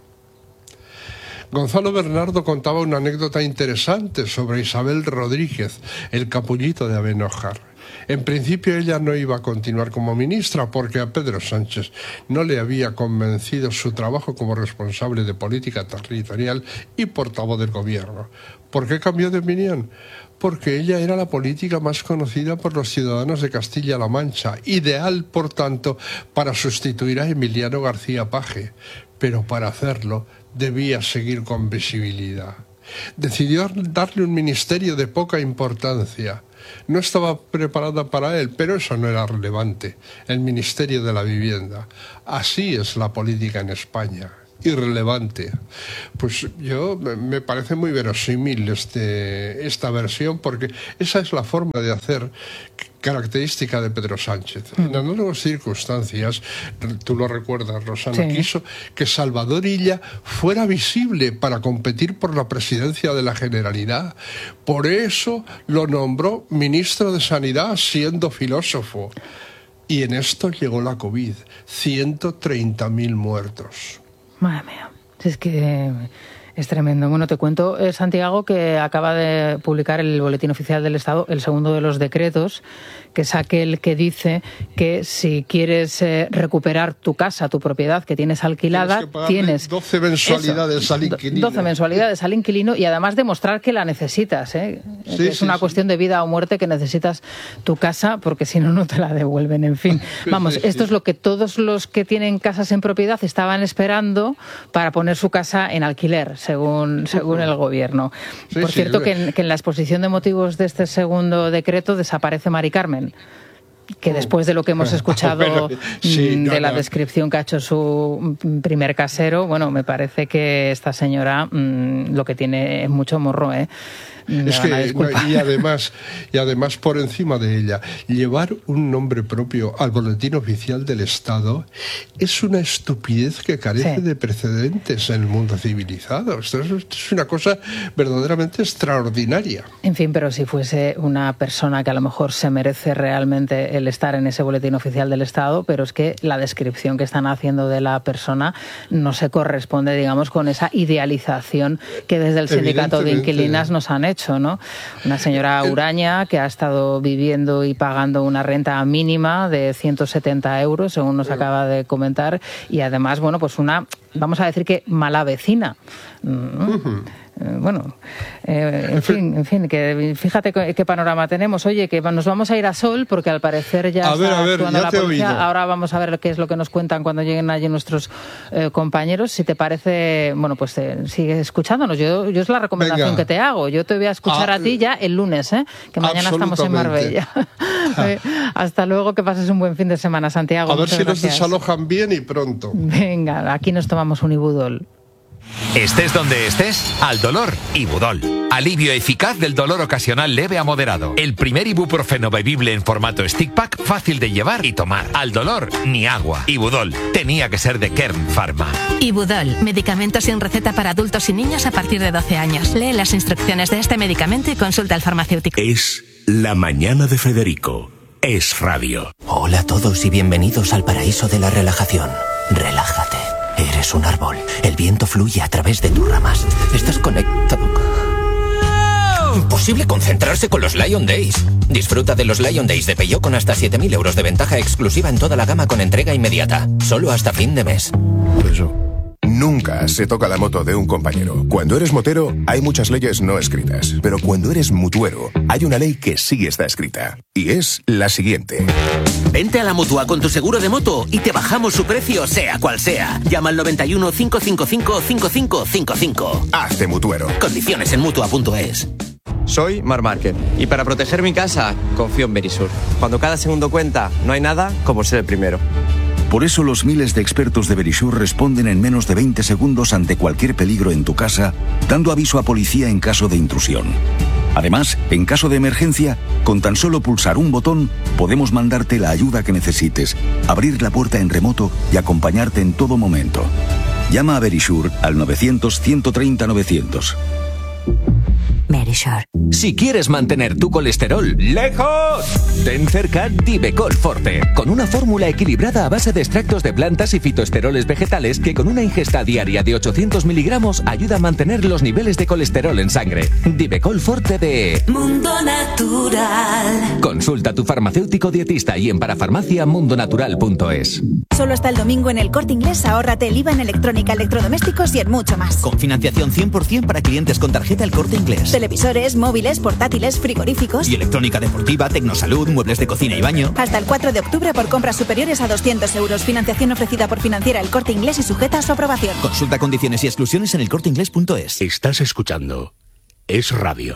Gonzalo Bernardo contaba una anécdota interesante sobre Isabel Rodríguez, el capullito de Abenójar. En principio ella no iba a continuar como ministra porque a Pedro Sánchez no le había convencido su trabajo como responsable de política territorial y portavoz del gobierno. ¿Por qué cambió de opinión? Porque ella era la política más conocida por los ciudadanos de Castilla-La Mancha, ideal, por tanto, para sustituir a Emiliano García Paje. Pero para hacerlo debía seguir con visibilidad. Decidió darle un ministerio de poca importancia. No estaba preparada para él, pero eso no era relevante. El Ministerio de la Vivienda. Así es la política en España. Irrelevante. Pues yo me parece muy verosímil este, esta versión, porque esa es la forma de hacer característica de Pedro Sánchez. En análogas circunstancias, tú lo recuerdas, Rosana, sí. quiso que Salvador Illa fuera visible para competir por la presidencia de la Generalidad. Por eso lo nombró ministro de Sanidad siendo filósofo. Y en esto llegó la COVID. ciento treinta mil muertos. Madre mía, es que es tremendo. Bueno, te cuento, eh, Santiago, que acaba de publicar el Boletín Oficial del Estado, el segundo de los decretos, que es aquel que dice que si quieres eh, recuperar tu casa, tu propiedad que tienes alquilada, tienes, que tienes doce mensualidades eso, al inquilino. doce mensualidades al inquilino y además demostrar que la necesitas, ¿eh? Sí, que es sí, una sí. cuestión de vida o muerte, que necesitas tu casa porque si no, no te la devuelven. En fin, vamos, sí, sí. esto es lo que todos los que tienen casas en propiedad estaban esperando para poner su casa en alquiler, según, según el gobierno. Sí, Por sí, cierto, sí. Que, en, que en la exposición de motivos de este segundo decreto desaparece Mari Carmen, que después de lo que hemos escuchado Pero, sí, no, de la no. descripción que ha hecho su primer casero, bueno, me parece que esta señora mmm, lo que tiene es mucho morro, ¿eh? Es que, no, y además, y además por encima de ella, llevar un nombre propio al Boletín Oficial del Estado es una estupidez que carece sí. de precedentes en el mundo civilizado. Esto es, esto es una cosa verdaderamente extraordinaria. En fin, pero si fuese una persona que a lo mejor se merece realmente el estar en ese Boletín Oficial del Estado, pero es que la descripción que están haciendo de la persona no se corresponde, digamos, con esa idealización que desde el sindicato de inquilinas nos han hecho. ¿No? Una señora huraña que ha estado viviendo y pagando una renta mínima de ciento setenta euros, según nos acaba de comentar, y además, bueno, pues una, vamos a decir que mala vecina. ¿No? Uh-huh. Bueno, eh, en fin, en fin, que fíjate qué, qué panorama tenemos. Oye, que nos vamos a ir a Sol porque al parecer ya a está ver, a ver, actuando ya la te policía. He oído. Ahora vamos a ver qué es lo que nos cuentan cuando lleguen allí nuestros eh, compañeros. Si te parece, bueno, pues eh, sigue escuchándonos. Yo, yo es la recomendación Venga. que te hago. Yo te voy a escuchar ah, a ti ya el lunes, ¿eh? Que mañana estamos en Marbella. eh, hasta luego, que pases un buen fin de semana, Santiago. A ver Muchas si gracias. nos desalojan bien y pronto. Venga, aquí nos tomamos un Ibudol. Estés donde estés, al dolor, Ibudol. Alivio eficaz del dolor ocasional leve a moderado. El primer ibuprofeno bebible en formato stick pack, fácil de llevar y tomar. Al dolor, ni agua. Ibudol. Tenía que ser de Kern Pharma. Ibudol. Medicamento sin receta para adultos y niños a partir de doce años. Lee las instrucciones de este medicamento y consulta al farmacéutico. Es La Mañana de Federico. Es Radio. Hola a todos y bienvenidos al paraíso de la relajación. Relájate. Eres un árbol. El viento fluye a través de tus ramas. Estás conectado. Imposible concentrarse con los Lion Days. Disfruta de los Lion Days de Peugeot con hasta siete mil euros de ventaja exclusiva en toda la gama con entrega inmediata. Solo hasta fin de mes. Eso. Nunca se toca la moto de un compañero. Cuando eres motero, hay muchas leyes no escritas. Pero cuando eres mutuero, hay una ley que sí está escrita. Y es la siguiente. Vente a la Mutua con tu seguro de moto y te bajamos su precio, sea cual sea. Llama al noventa y uno, cinco cinco cinco, cinco cinco cinco cinco. Hazte mutuero. Condiciones en mutua punto es. Soy Mar Márquez y para proteger mi casa confío en Verisur. Cuando cada segundo cuenta, no hay nada como ser el primero. Por eso los miles de expertos de Verisur responden en menos de veinte segundos ante cualquier peligro en tu casa, dando aviso a policía en caso de intrusión. Además, en caso de emergencia, con tan solo pulsar un botón, podemos mandarte la ayuda que necesites, abrir la puerta en remoto y acompañarte en todo momento. Llama a Verisur al novecientos, ciento treinta, novecientos. Me Verisure. Si quieres mantener tu colesterol lejos, ten cerca Divecol Forte, con una fórmula equilibrada a base de extractos de plantas y fitoesteroles vegetales que con una ingesta diaria de ochocientos miligramos ayuda a mantener los niveles de colesterol en sangre. Divecol Forte de Mundo Natural. Consulta a tu farmacéutico dietista y en parafarmacia mundonatural punto es. Solo hasta el domingo en el Corte Inglés ahórrate el I V A en electrónica, electrodomésticos y en mucho más. Con financiación cien por ciento para clientes con tarjeta El Corte Inglés. Televisores, móviles, portátiles, frigoríficos. Y electrónica deportiva, tecnosalud, muebles de cocina y baño. Hasta el cuatro de octubre por compras superiores a doscientos euros. Financiación ofrecida por Financiera El Corte Inglés y sujeta a su aprobación. Consulta condiciones y exclusiones en el corte inglés punto es. Estás escuchando Es Radio.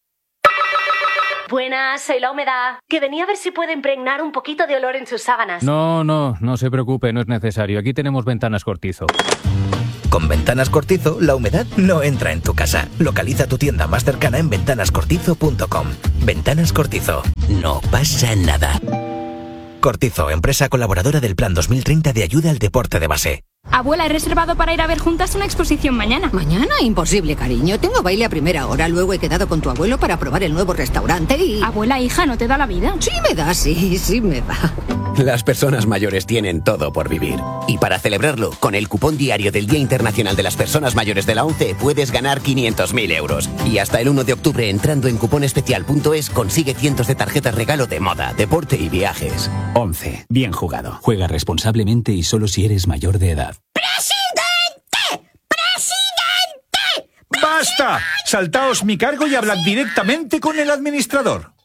Buenas, soy La Humedad, que venía a ver si puede impregnar un poquito de olor en sus sábanas. No, no, no se preocupe, no es necesario. Aquí tenemos Ventanas Cortizo. Con Ventanas Cortizo, la humedad no entra en tu casa. Localiza tu tienda más cercana en ventanas cortizo punto com. Ventanas Cortizo. No pasa nada. Cortizo, empresa colaboradora del Plan dos mil treinta de ayuda al deporte de base. Abuela, he reservado para ir a ver juntas una exposición mañana. ¿Mañana? Imposible, cariño. Tengo baile a primera hora. Luego he quedado con tu abuelo para probar el nuevo restaurante y... Abuela, hija, ¿no te da la vida? Sí me da, sí, sí me da. Las personas mayores tienen todo por vivir. Y para celebrarlo, con el cupón diario del Día Internacional de las Personas Mayores de la ONCE puedes ganar quinientos mil euros. Y hasta el uno de octubre, entrando en cuponespecial punto es, consigue cientos de tarjetas regalo de moda, deporte y viajes. ONCE. Bien jugado. Juega responsablemente y solo si eres mayor de edad. ¡Presidente! ¡Presidente! ¡Basta! Saltaos mi cargo y hablad directamente con el administrador.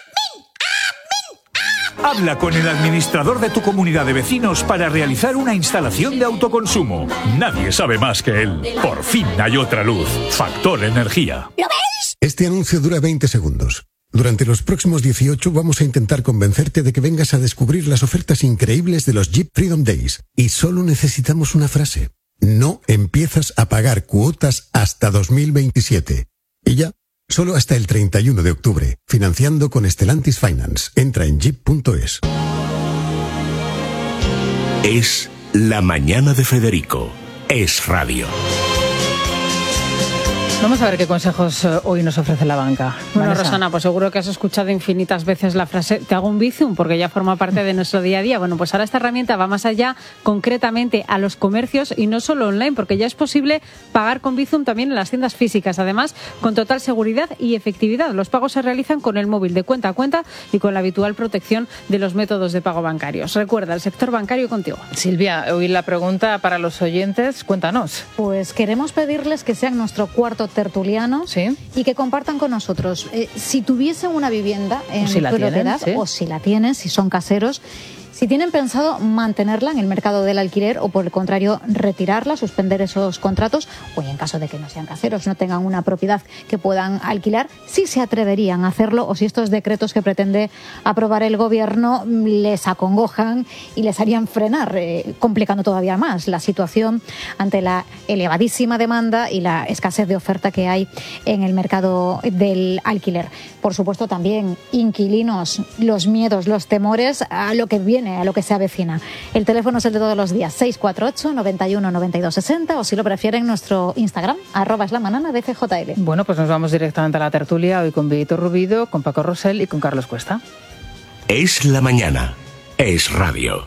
Habla con el administrador de tu comunidad de vecinos para realizar una instalación de autoconsumo. Nadie sabe más que él. Por fin hay otra luz. Factor Energía. ¿Lo veis? Este anuncio dura veinte segundos. Durante los próximos dieciocho vamos a intentar convencerte de que vengas a descubrir las ofertas increíbles de los Jeep Freedom Days. Y solo necesitamos una frase. No empiezas a pagar cuotas hasta dos mil veintisiete. Y ya. Solo hasta el treinta y uno de octubre, financiando con Stellantis Finance. Entra en jeep punto es. Es La Mañana de Federico. Es Radio. Vamos a ver qué consejos hoy nos ofrece la banca. Bueno, Vanessa. Rosana, pues seguro que has escuchado infinitas veces la frase te hago un bizum, porque ya forma parte de nuestro día a día. Bueno, pues ahora esta herramienta va más allá, concretamente a los comercios y no solo online, porque ya es posible pagar con bizum también en las tiendas físicas. Además, con total seguridad y efectividad. Los pagos se realizan con el móvil de cuenta a cuenta y con la habitual protección de los métodos de pago bancarios. Recuerda, el sector bancario contigo. Silvia, hoy la pregunta para los oyentes, cuéntanos. Pues queremos pedirles que sean nuestro cuarto tertulianos, ¿sí?, y que compartan con nosotros. Eh, si tuviesen una vivienda en o si la propiedad, tienen, ¿sí?, o si la tienen, si son caseros, si tienen pensado mantenerla en el mercado del alquiler o, por el contrario, retirarla, suspender esos contratos, o en caso de que no sean caseros, no tengan una propiedad que puedan alquilar, si se atreverían a hacerlo o si estos decretos que pretende aprobar el Gobierno les acongojan y les harían frenar, eh, complicando todavía más la situación ante la elevadísima demanda y la escasez de oferta que hay en el mercado del alquiler. Por supuesto, también inquilinos, los miedos, los temores a lo que viene, a lo que se avecina. El teléfono es el de todos los días, seis cuatro ocho, noventa y uno, noventa y dos, sesenta, o si lo prefieren, nuestro Instagram, arroba es la manana de F J L. Bueno, pues nos vamos directamente a la tertulia, hoy con Vito Rubido, con Paco Rosell y con Carlos Cuesta. Es la mañana. Es Radio.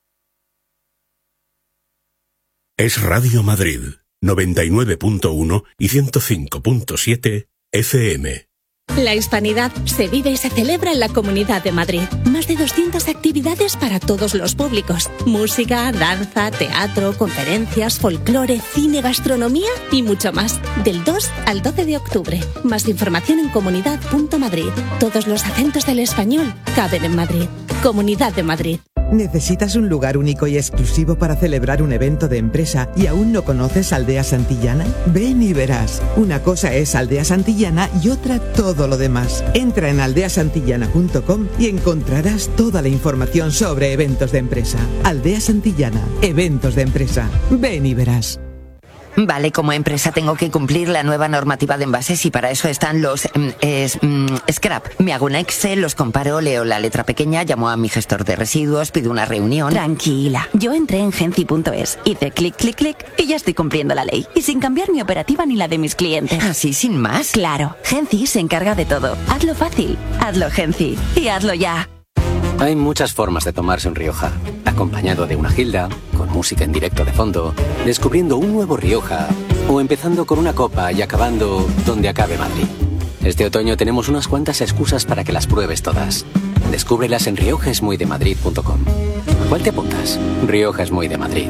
Es Radio Madrid, noventa y nueve punto uno y ciento cinco punto siete F M. La hispanidad se vive y se celebra en la Comunidad de Madrid. Más de doscientas actividades para todos los públicos. Música, danza, teatro, conferencias, folclore, cine, gastronomía y mucho más. Del dos al doce de octubre. Más información en comunidad punto madrid. Todos los acentos del español caben en Madrid. Comunidad de Madrid. ¿Necesitas un lugar único y exclusivo para celebrar un evento de empresa y aún no conoces Aldea Santillana? Ven y verás. Una cosa es Aldea Santillana y otra todo lo demás. Entra en aldea santillana punto com y encontrarás toda la información sobre eventos de empresa. Aldea Santillana, eventos de empresa. Ven y verás. Vale, como empresa tengo que cumplir la nueva normativa de envases y para eso están los mm, es, mm, scrap. Me hago un Excel, los comparo, leo la letra pequeña, llamo a mi gestor de residuos, pido una reunión. Tranquila, yo entré en genci punto es, hice clic, clic, clic y ya estoy cumpliendo la ley. Y sin cambiar mi operativa ni la de mis clientes. ¿Así, sin más? Claro, Genci se encarga de todo. Hazlo fácil, hazlo Genci y hazlo ya. Hay muchas formas de tomarse un Rioja. Acompañado de una gilda, con música en directo de fondo, descubriendo un nuevo Rioja, o empezando con una copa y acabando donde acabe Madrid. Este otoño tenemos unas cuantas excusas para que las pruebes todas. Descúbrelas en rioja es muy de madrid punto com. ¿Cuál te apuntas? Rioja es muy de Madrid.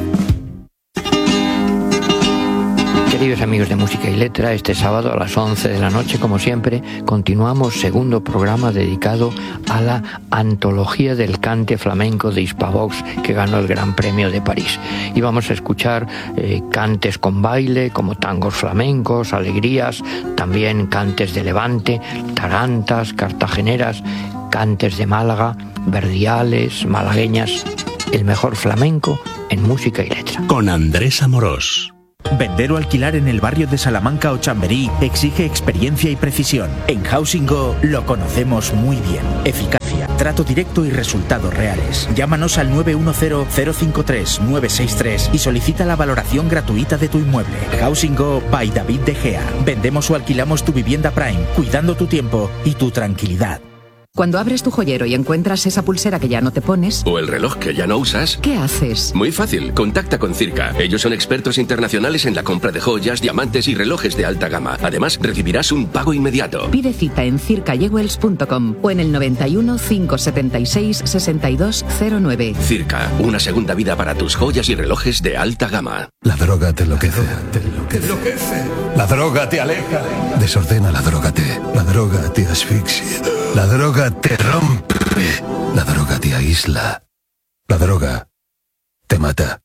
Queridos amigos de Música y Letra, este sábado a las once de la noche, como siempre, continuamos segundo programa dedicado a la antología del cante flamenco de Hispavox, que ganó el Gran Premio de París. Y vamos a escuchar eh, cantes con baile, como tangos flamencos, alegrías, también cantes de Levante, tarantas, cartageneras, cantes de Málaga, verdiales, malagueñas. El mejor flamenco en Música y Letra. Con Andrés Amorós. Vender o alquilar en el barrio de Salamanca o Chamberí exige experiencia y precisión. En Housing Go lo conocemos muy bien. Eficacia, trato directo y resultados reales. Llámanos al nueve uno cero, cero cinco tres, nueve seis tres y solicita la valoración gratuita de tu inmueble. Housing Go by David De Gea. Vendemos o alquilamos tu vivienda Prime, cuidando tu tiempo y tu tranquilidad. Cuando abres tu joyero y encuentras esa pulsera que ya no te pones... O el reloj que ya no usas... ¿Qué haces? Muy fácil, contacta con Circa. Ellos son expertos internacionales en la compra de joyas, diamantes y relojes de alta gama. Además, recibirás un pago inmediato. Pide cita en circa jewels punto com o en el noventa y uno, cinco setenta y seis, sesenta y dos cero nueve. Circa, una segunda vida para tus joyas y relojes de alta gama. La droga te enloquece. Te enloquece. La droga te aleja. Desordena, la droga te. La droga te asfixia. La droga te rompe. La droga te aísla. La droga te mata.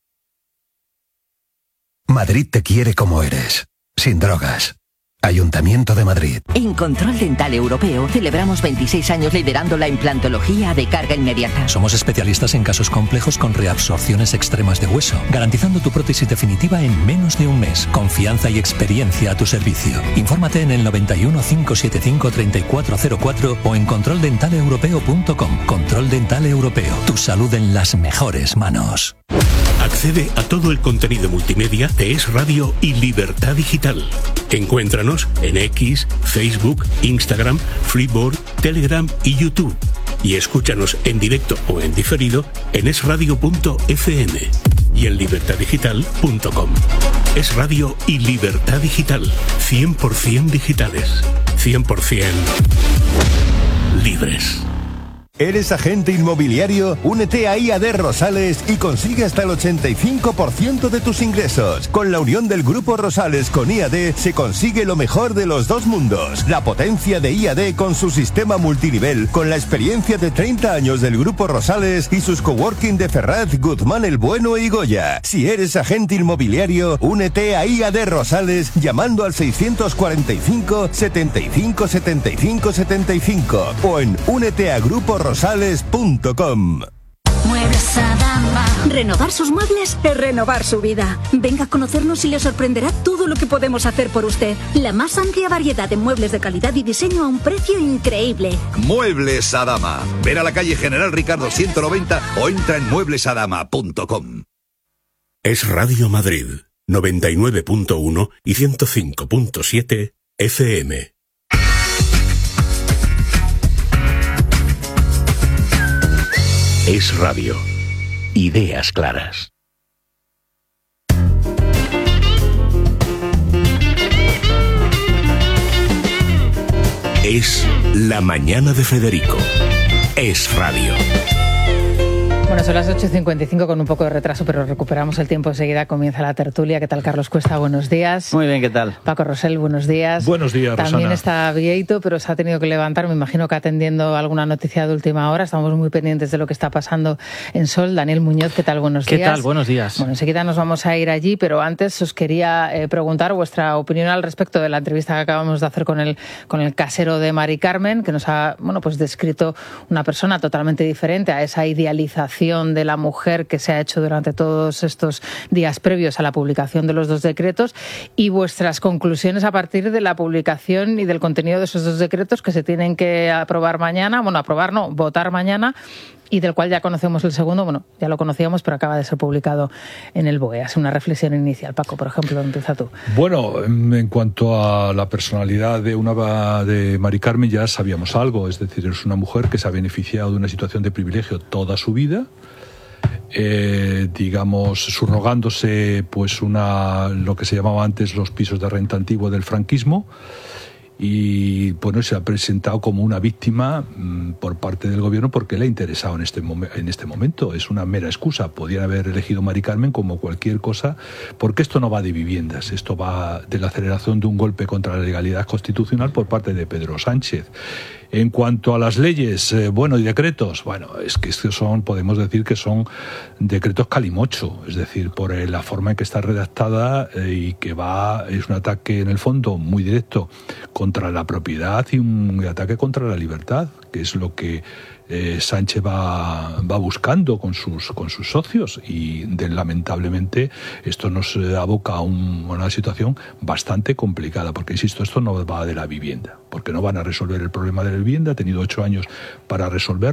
Madrid te quiere como eres, sin drogas. Ayuntamiento de Madrid. En Control Dental Europeo celebramos veintiséis años liderando la implantología de carga inmediata. Somos especialistas en casos complejos con reabsorciones extremas de hueso, garantizando tu prótesis definitiva en menos de un mes. Confianza y experiencia a tu servicio. Infórmate en el noventa y uno, cinco setenta y cinco, treinta y cuatro cero cuatro o en control dental europeo punto com. Control Dental Europeo. Tu salud en las mejores manos. Accede a todo el contenido multimedia de Es Radio y Libertad Digital. Encuéntranos en X, Facebook, Instagram, Freeboard, Telegram y YouTube. Y escúchanos en directo o en diferido en es radio punto efe eme y en libertad digital punto com. Es Radio y Libertad Digital. cien por ciento digitales. cien por ciento libres. ¿Eres agente inmobiliario? Únete a I A D Rosales y consigue hasta el ochenta y cinco por ciento de tus ingresos. Con la unión del Grupo Rosales con I A D se consigue lo mejor de los dos mundos. La potencia de I A D con su sistema multinivel, con la experiencia de treinta años del Grupo Rosales y sus coworking de Ferraz, Guzmán el Bueno y Goya. Si eres agente inmobiliario, únete a I A D Rosales llamando al seiscientos cuarenta y cinco, setenta y cinco, setenta y cinco, setenta y cinco o en únete a grupo rosales punto com. Muebles Adama. Renovar sus muebles es renovar su vida. Venga a conocernos y le sorprenderá todo lo que podemos hacer por usted. La más amplia variedad de muebles de calidad y diseño a un precio increíble. Muebles Adama. Ven a la calle General Ricardo ciento noventa o entra en muebles adama punto com. Es Radio Madrid, noventa y nueve punto uno y ciento cinco punto siete efe eme. Es Radio. Ideas claras. Es La Mañana de Federico. Es Radio. Bueno, son las ocho y cincuenta y cinco con un poco de retraso, pero recuperamos el tiempo enseguida. Comienza la tertulia. ¿Qué tal, Carlos Cuesta? Buenos días. Muy bien, ¿qué tal? Paco Rosell, buenos días. Buenos días, También Rosana. está Vieito, pero se ha tenido que levantar, me imagino que atendiendo alguna noticia de última hora. Estamos muy pendientes de lo que está pasando en Sol. Daniel Muñoz, ¿qué tal? Buenos ¿Qué días. tal? Buenos días. Bueno, enseguida nos vamos a ir allí, pero antes os quería eh, preguntar vuestra opinión al respecto de la entrevista que acabamos de hacer con el, con el casero de Mari Carmen, que nos ha, bueno, pues descrito una persona totalmente diferente a esa idealización evaluación de la mujer que se ha hecho durante todos estos días previos a la publicación de los dos decretos y vuestras conclusiones a partir de la publicación y del contenido de esos dos decretos que se tienen que aprobar mañana, bueno, aprobar no, votar mañana, y del cual ya conocemos el segundo, bueno, ya lo conocíamos, pero acaba de ser publicado en el B O E. Hace una reflexión inicial. Paco, por ejemplo, empieza tú. Bueno, en cuanto a la personalidad de una de Mari Carmen ya sabíamos algo, es decir, es una mujer que se ha beneficiado de una situación de privilegio toda su vida, eh, digamos, subrogándose pues una lo que se llamaba antes los pisos de renta antigua del franquismo. Y bueno, se ha presentado como una víctima mmm, por parte del gobierno porque le ha interesado en este, mom- en este momento. Es una mera excusa. Podían haber elegido Mari Carmen como cualquier cosa, porque esto no va de viviendas, esto va de la aceleración de un golpe contra la legalidad constitucional por parte de Pedro Sánchez. En cuanto a las leyes, eh, bueno, y decretos, bueno, es que estos son, podemos decir que son decretos calimocho, es decir, por eh, la forma en que está redactada eh, y que va, es un ataque en el fondo muy directo contra la propiedad y un ataque contra la libertad, que es lo que eh, Sánchez va, va buscando con sus, con sus socios y de, lamentablemente esto nos aboca a un, una situación bastante complicada, porque insisto, esto no va de la vivienda, porque no van a resolver el problema de la vivienda, ha tenido ocho años para resolver.